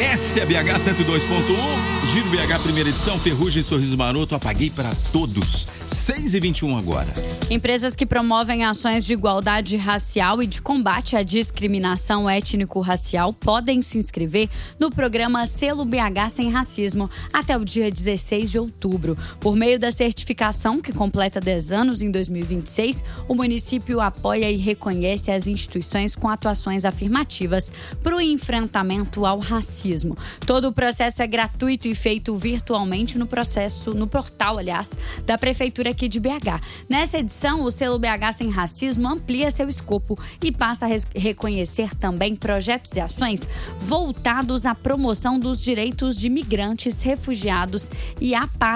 Essa é a BH 102.1, Giro BH, primeira edição, Ferrugem, Sorriso Maroto, apaguei para todos. 6h21 agora. Empresas que promovem ações de igualdade racial e de combate à discriminação étnico-racial podem se inscrever no programa Selo BH Sem Racismo até o dia 16 de outubro. Por meio da certificação, que completa 10 anos em 2026, o município apoia e reconhece as instituições com atuações afirmativas para o enfrentamento ao racismo. Todo o processo é gratuito e feito virtualmente no portal, da Prefeitura aqui de BH. Nessa edição, o Selo BH Sem Racismo amplia seu escopo e passa a reconhecer também projetos e ações voltados à promoção dos direitos de migrantes, refugiados e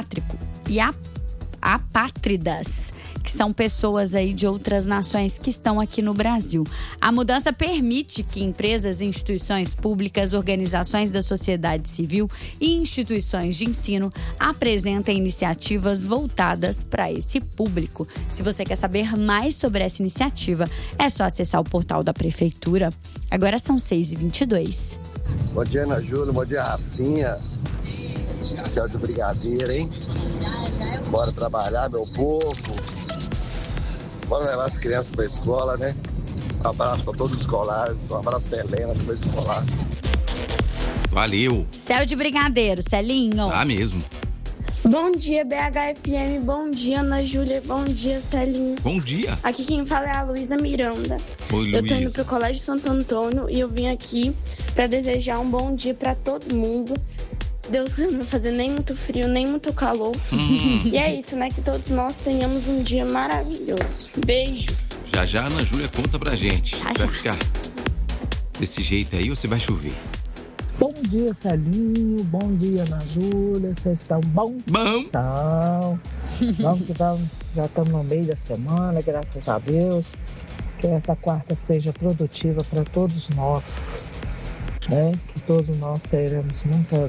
apátridas, que são pessoas aí de outras nações que estão aqui no Brasil. A mudança permite que empresas, instituições públicas, organizações da sociedade civil e instituições de ensino apresentem iniciativas voltadas para esse público. Se você quer saber mais sobre essa iniciativa, é só acessar o portal da Prefeitura. Agora são 6h22. Bom dia, Ana Júlia. Bom dia, Rafinha. Céu de brigadeiro, hein? Bora trabalhar, meu povo. Bora levar as crianças para a escola, né? Um abraço para todos os escolares. Um abraço a Helena, para o escolar. Valeu. Céu de brigadeiro, Celinho. Ah, mesmo. Bom dia, BHFM. Bom dia, Ana Júlia. Bom dia, Celinho. Bom dia. Aqui quem fala é a Luísa Miranda. Oi, Eu tô indo pro Colégio Santo Antônio e eu vim aqui para desejar um bom dia para todo mundo. Se Deus não vai fazer nem muito frio, nem muito calor. E é isso, né? Que todos nós tenhamos um dia maravilhoso. Beijo. Já a Ana Júlia conta pra gente. Vai ficar desse jeito aí ou você vai chover? Bom dia, Celinho. Bom dia, Ana Júlia. Vocês estão bom? Bom. Então, já estamos no meio da semana, graças a Deus. Que essa quarta seja produtiva para todos nós, né? Que todos nós teremos muita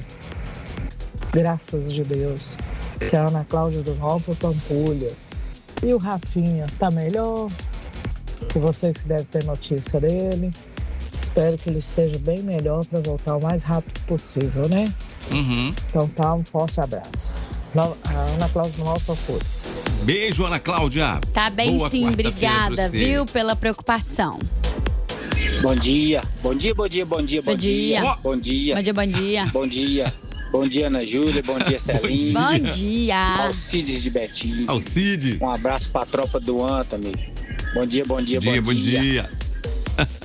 graças de Deus. Que a Ana Cláudia do Nova Pampulha e o Rafinha tá melhor. Que vocês que devem ter notícia dele. Espero que ele esteja bem melhor para voltar o mais rápido possível, né? Então tá, um forte abraço. A Ana Cláudia do Nova Pampulha. Beijo, Ana Cláudia. Tá bem. Boa sim, obrigada, viu, pela preocupação. Bom dia. Bom dia. Bom dia. Bom dia. Bom dia. Bom dia. Bom dia. Bom dia, Ana Júlia. Bom dia, Celinho. Bom dia. Alcides de Betinho. Alcide. Um abraço pra tropa do Antônio. Bom dia. Bom dia.